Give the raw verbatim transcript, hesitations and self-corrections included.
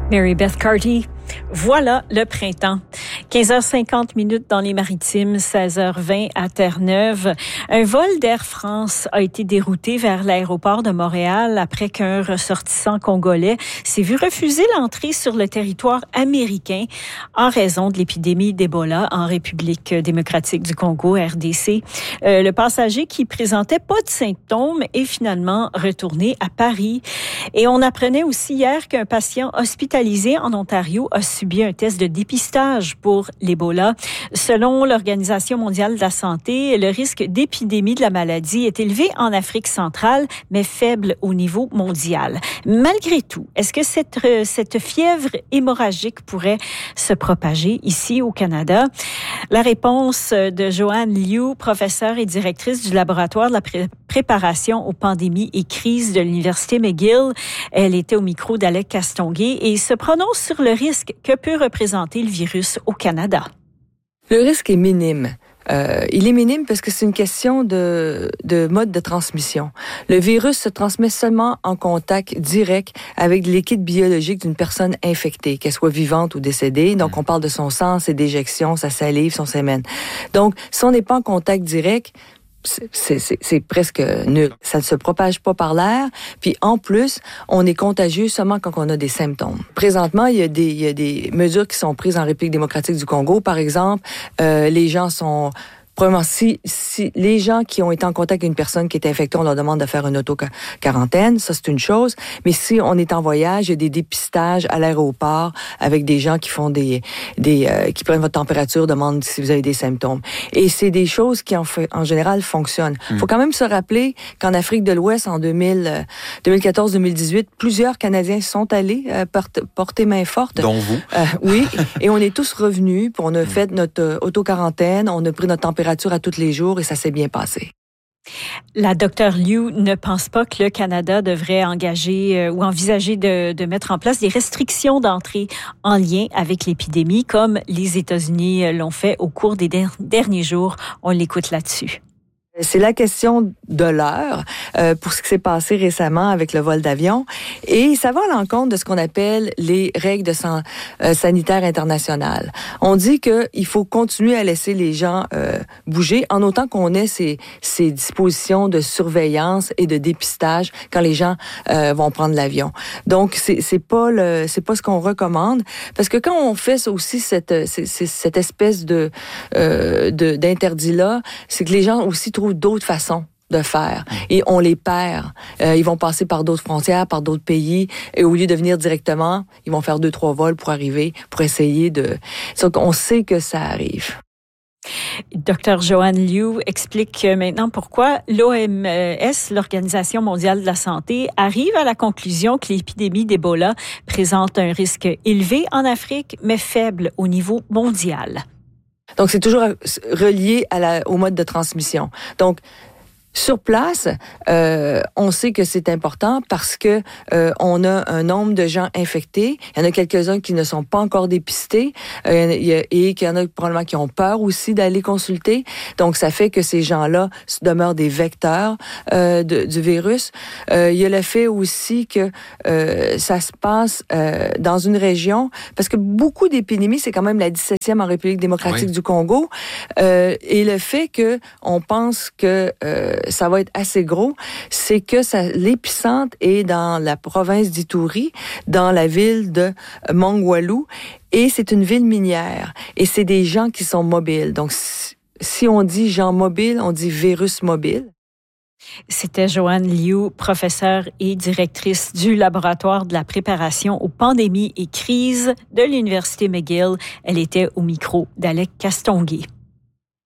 Mary Beth Carty. Voilà le printemps. quinze heures cinquante minutes dans les Maritimes, seize heures vingt à Terre-Neuve. Un vol d'Air France a été dérouté vers l'aéroport de Montréal après qu'un ressortissant congolais s'est vu refuser l'entrée sur le territoire américain en raison de l'épidémie d'Ebola en République démocratique du Congo, R D C. Euh, le passager qui présentait pas de symptômes est finalement retourné à Paris. Et on apprenait aussi hier qu'un patient hospitalisé en Ontario a subi un test de dépistage pour l'Ebola. Selon l'Organisation mondiale de la santé, le risque d'épidémie de la maladie est élevé en Afrique centrale, mais faible au niveau mondial. Malgré tout, est-ce que cette, cette fièvre hémorragique pourrait se propager ici au Canada? La réponse de Joanne Liu, professeure et directrice du laboratoire de la pré- préparation aux pandémies et crises de l'Université McGill. Elle était au micro d'Alec Castonguay et se prononce sur le risque que peut représenter le virus au Canada. Le risque est minime. Euh, il est minime parce que c'est une question de, de mode de transmission. Le virus se transmet seulement en contact direct avec le liquide biologique d'une personne infectée, qu'elle soit vivante ou décédée. Donc, on parle de son sang, ses déjections, sa salive, son sémen. Donc, si on n'est pas en contact direct, C'est, c'est, c'est presque nul. Ça ne se propage pas par l'air. Puis en plus, on est contagieux seulement quand on a des symptômes. Présentement, il y a des, il y a des mesures qui sont prises en République démocratique du Congo. Par exemple, euh, les gens sont... Premièrement, si, si les gens qui ont été en contact avec une personne qui est infectée, on leur demande de faire une auto-quarantaine, ça c'est une chose. Mais si on est en voyage, il y a des dépistages à l'aéroport avec des gens qui font des, des euh, qui prennent votre température, demandent si vous avez des symptômes. Et c'est des choses qui en, en général fonctionnent. Il mmh. faut quand même se rappeler qu'en Afrique de l'Ouest, en deux mille, deux mille quatorze deux mille dix-huit, plusieurs Canadiens sont allés euh, porter, porter main forte. Dont vous. Euh, oui. Et on est tous revenus, puis on a fait notre euh, auto-quarantaine, on a pris notre température à tous les jours et ça s'est bien passé. La docteure Liu ne pense pas que le Canada devrait engager euh, ou envisager de, de mettre en place des restrictions d'entrée en lien avec l'épidémie, comme les États-Unis l'ont fait au cours des der- derniers jours. On l'écoute là-dessus. C'est la question de l'heure euh, pour ce qui s'est passé récemment avec le vol d'avion. Et ça va à l'encontre de ce qu'on appelle les règles de san- euh, sanitaires internationales. On dit qu'il faut continuer à laisser les gens euh, bouger en autant qu'on ait ces, ces dispositions de surveillance et de dépistage quand les gens euh, vont prendre l'avion. Donc, c'est, c'est pas le, c'est pas ce qu'on recommande. Parce que quand on fait aussi cette, c'est, c'est, cette espèce de, euh, de, d'interdit-là, c'est que les gens aussi trouvent d'autres façons de faire. Et on les perd. Euh, ils vont passer par d'autres frontières, par d'autres pays, et au lieu de venir directement, ils vont faire deux, trois vols pour arriver, pour essayer de... Donc, on sait que ça arrive. Docteur Joanne Liu explique maintenant pourquoi l'O M S, l'Organisation mondiale de la santé, arrive à la conclusion que l'épidémie d'Ebola présente un risque élevé en Afrique, mais faible au niveau mondial. Donc, c'est toujours relié à la, au mode de transmission. Donc, sur place, euh, on sait que c'est important parce que euh, on a un nombre de gens infectés. Il y en a quelques-uns qui ne sont pas encore dépistés euh, et qu'il y en a probablement qui ont peur aussi d'aller consulter. Donc, ça fait que ces gens-là demeurent des vecteurs euh, de, du virus. Euh, il y a le fait aussi que euh, ça se passe euh, dans une région, parce que beaucoup d'épidémies, c'est quand même la dix-septième en République démocratique oui. du Congo. Euh, et le fait que on pense que euh, ça va être assez gros, c'est que ça, l'épicentre est dans la province d'Ituri, dans la ville de Mongwalu, et c'est une ville minière, et c'est des gens qui sont mobiles. Donc, si, si on dit gens mobiles, on dit virus mobile. C'était Joanne Liu, professeure et directrice du laboratoire de la préparation aux pandémies et crises de l'Université McGill. Elle était au micro d'Alec Castonguay.